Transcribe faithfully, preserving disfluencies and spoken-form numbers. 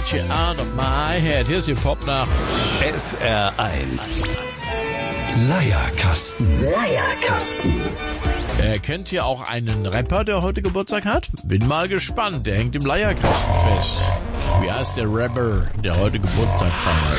get you out of my head. Hier ist die Popnacht. S R eins. Leierkasten. Leierkasten. Äh, kennt ihr auch einen Rapper, der heute Geburtstag hat? Bin mal gespannt. Der hängt im Leierkasten fest. Wie heißt der Rapper, der heute Geburtstag feiert?